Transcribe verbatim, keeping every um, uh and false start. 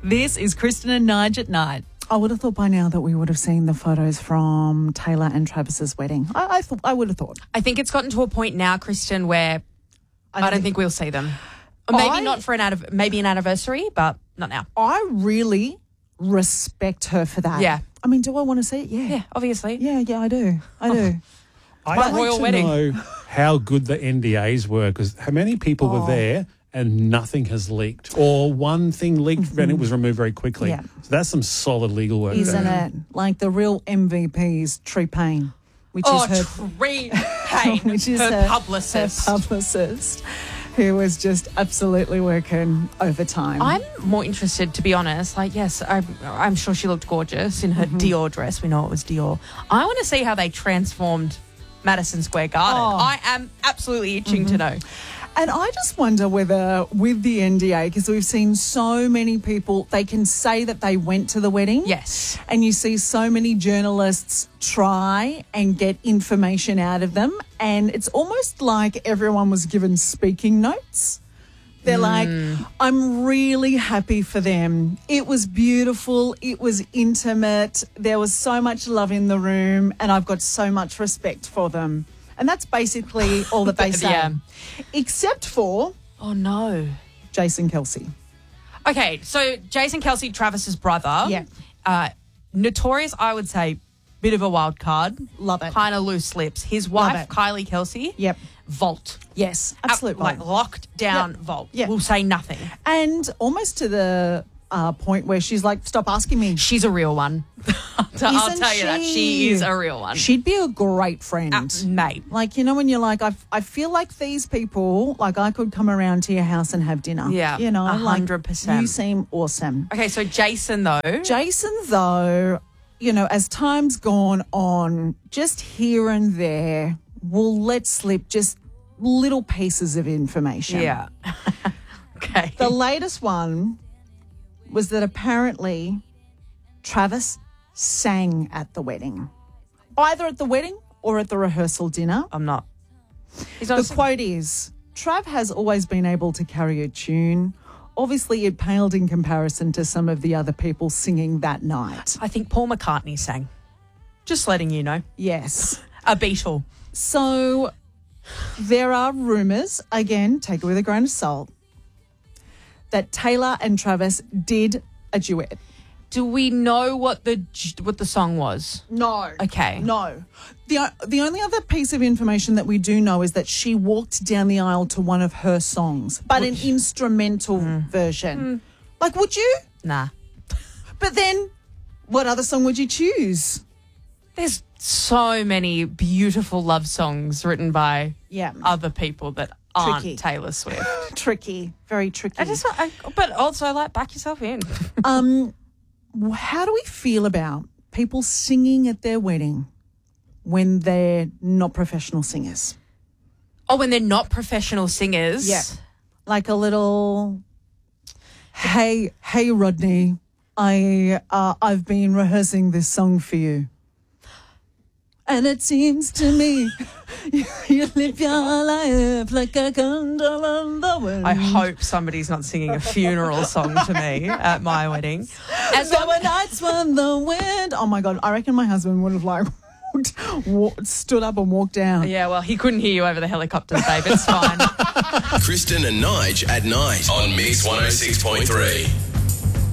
This is Kristen and Nige at night. I would have thought by now that we would have seen the photos from Taylor and Travis's wedding. I, I thought I would have thought. I think it's gotten to a point now, Kristen, where I don't, I don't think we'll see them. Or maybe I, not for an ad- maybe an anniversary, but not now. I really respect her for that. Yeah. I mean, do I want to see it? Yeah. Yeah, obviously. Yeah, yeah, I do. I do. I'd My like royal to wedding. know how good the N D As were, because how many people Oh. were there and nothing has leaked, or one thing leaked Mm-hmm. and it was removed very quickly. Yeah. So that's some solid legal work. Isn't there. it? Like the real M V P's Tree Payne, which Oh, is her Tree Payne, which is her, her publicist. her publicist, who was just absolutely working overtime. I'm more interested, to be honest. Like, yes, I'm, I'm sure she looked gorgeous in her Mm-hmm. Dior dress. We know it was Dior. I want to see how they transformed Madison Square Garden. Oh. I am absolutely itching Mm-hmm. to know. And I just wonder whether with the N D A, because we've seen so many people, they can say that they went to the wedding. Yes. And you see so many journalists try and get information out of them. And it's almost like everyone was given speaking notes. They're like, I'm really happy for them. It was beautiful. It was intimate. There was so much love in the room. And I've got so much respect for them. And that's basically all that they say. Yeah. Except for Oh, no. Jason Kelce. Okay, so Jason Kelce, Travis's brother. Yeah. Uh, notorious, I would say, bit of a wild card. Love it. Kind of loose lips. His Love wife, it. Kylie Kelce. Yep. Vault. Yes, Ab- absolutely. Like locked down Yep. vault. Yep. Will say nothing. And almost to the uh, point where she's like, stop asking me. She's a real one. So I'll Isn't tell you that. She she? is a real one. She'd be a great friend. Uh, mate. Like, you know, when you're like, I, I feel like these people, like I could come around to your house and have dinner. Yeah, You know, a like, hundred percent. you seem awesome. Okay, so Jason, though. Jason, though, you know, as time's gone on, just here and there, will let slip just little pieces of information. Yeah. Okay. The latest one was that apparently Travis sang at the wedding, either at the wedding or at the rehearsal dinner. I'm not. He's not The a sing- quote is, Trav has always been able to carry a tune. Obviously, it paled in comparison to some of the other people singing that night. I think Paul McCartney sang. Just letting you know. Yes. A Beatle. So there are rumours, again, take it with a grain of salt, that Taylor and Travis did a duet. Do we know what the what the song was? No. Okay. No. The the only other piece of information that we do know is that she walked down the aisle to one of her songs, but an instrumental version. Like, would you? Nah. But then, what other song would you choose? There's so many beautiful love songs written by Yeah. other people that aren't Tricky. Taylor Swift. Tricky. Very tricky. I just, I, but also like back yourself in. Um, how do we feel about people singing at their wedding when they're not professional singers? Oh, when they're not professional singers. Yeah. Like a little, hey, hey, Rodney, I, uh, I've been rehearsing this song for you. And it seems to me you live your life like a candle on the wind. I hope somebody's not singing a funeral song to me at my wedding. And there were nights when the wind. Oh my God! I reckon my husband would have like walked, walked, stood up and walked down. Yeah, well, he couldn't hear you over the helicopters, babe. It's fine. Kristen and Nige at night on Mix one oh six point three.